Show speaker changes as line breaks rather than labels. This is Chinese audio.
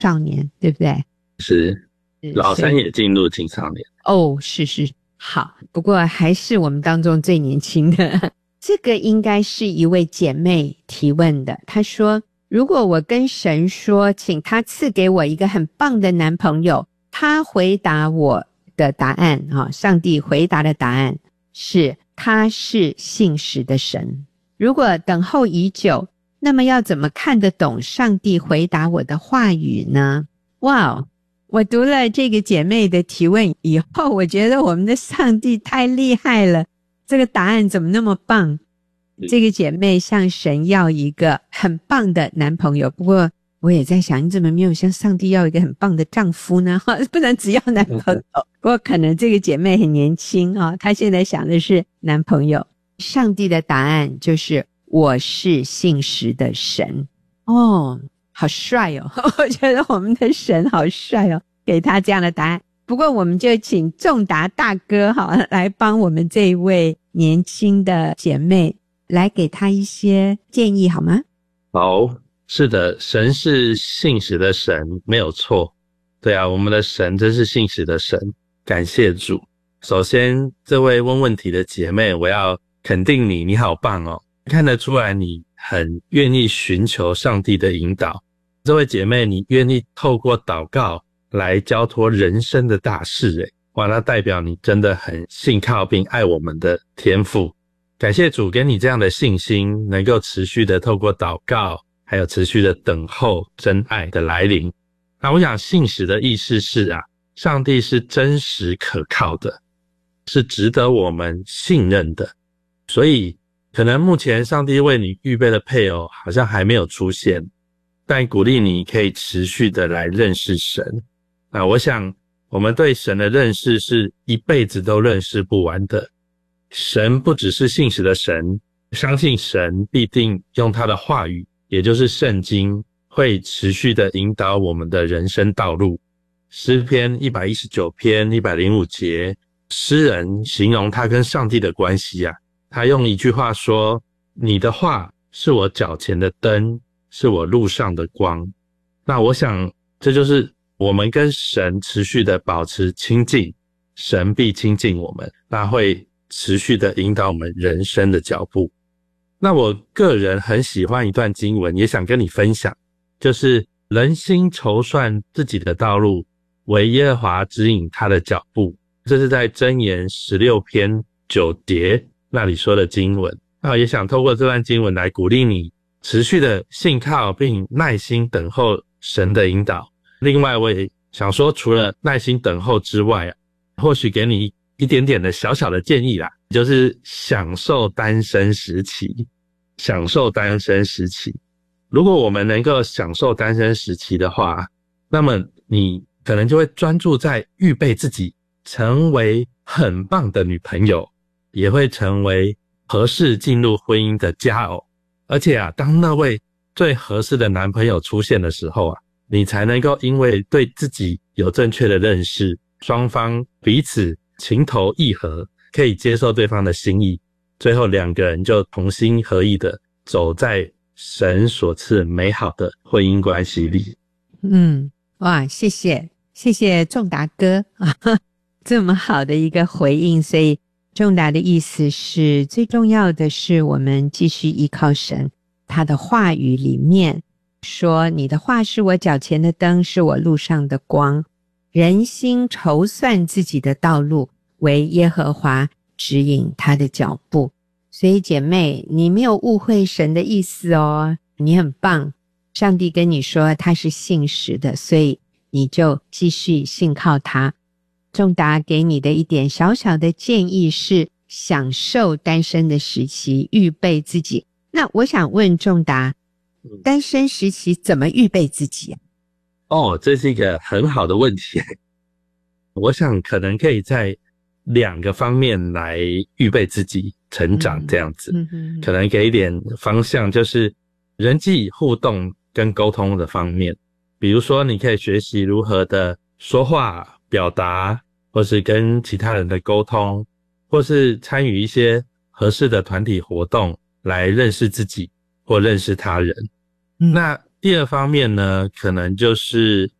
少年，对不对？
是，老三也进入青少年。
哦，是，好，不过还是我们当中最年轻的。这个应该是一位姐妹提问的，她说，如果我跟神说请他赐给我一个很棒的男朋友，他回答我的答案，上帝回答的答案是他是信实的神。如果等候已久，那么要怎么看得懂上帝回答我的话语呢？哇，我读了这个姐妹的提问以后，我觉得我们的上帝太厉害了，这个答案怎么那么棒？这个姐妹向神要一个很棒的男朋友，不过我也在想，你怎么没有向上帝要一个很棒的丈夫呢？不能只要男朋友。不过可能这个姐妹很年轻她现在想的是男朋友。上帝的答案就是我是信实的神。好帅哦我觉得我们的神好帅哦，给他这样的答案。不过我们就请仲达大哥来帮我们这一位年轻的姐妹来给她一些建议好吗？
好，是的，神是信实的神，没有错。对啊，我们的神真是信实的神，感谢主。首先，这位问问题的姐妹，我要肯定你，你好棒哦，看得出来你很愿意寻求上帝的引导。这位姐妹，你愿意透过祷告来交托人生的大事，哇，那代表你真的很信靠并爱我们的天父。感谢主给你这样的信心，能够持续的透过祷告，还有持续的等候真爱的来临。那我想信实的意思是上帝是真实可靠的，是值得我们信任的。所以可能目前上帝为你预备的配偶好像还没有出现，但鼓励你可以持续的来认识神。那我想我们对神的认识是一辈子都认识不完的。神不只是信实的神，相信神必定用他的话语，也就是圣经，会持续的引导我们的人生道路。诗篇119篇105节，诗人形容他跟上帝的关系他用一句话说，你的话是我脚前的灯，是我路上的光。那我想这就是我们跟神持续的保持亲近，神必亲近我们，那会持续的引导我们人生的脚步。那我个人很喜欢一段经文，也想跟你分享，就是人心筹算自己的道路，惟耶和华指引他的脚步。这是在箴言16篇9节那里说的经文。那也想透过这段经文来鼓励你持续的信靠并耐心等候神的引导。另外我也想说，除了耐心等候之外或许给你一点点的小小的建议就是享受单身时期。享受单身时期，如果我们能够享受单身时期的话，那么你可能就会专注在预备自己成为很棒的女朋友，也会成为合适进入婚姻的佳偶。而且当那位最合适的男朋友出现的时候你才能够因为对自己有正确的认识，双方彼此情投意合，可以接受对方的心意，最后两个人就同心合意的走在神所赐美好的婚姻关系里。
哇，谢谢仲达哥这么好的一个回应。所以仲达的意思是，最重要的是我们继续依靠神，他的话语里面说，你的话是我脚前的灯，是我路上的光。人心筹算自己的道路，惟耶和华指引他的脚步。所以姐妹，你没有误会神的意思你很棒。上帝跟你说他是信实的，所以你就继续信靠他。仲达给你的一点小小的建议是享受单身的时期，预备自己。那我想问仲达，单身时期怎么预备自己
这是一个很好的问题。我想可能可以在2个方面来预备自己成长这样子。可能给一点方向，就是人际互动跟沟通的方面。比如说你可以学习如何的说话表达，或是跟其他人的沟通，或是参与一些合适的团体活动来认识自己或认识他人。那第二方面呢，可能就是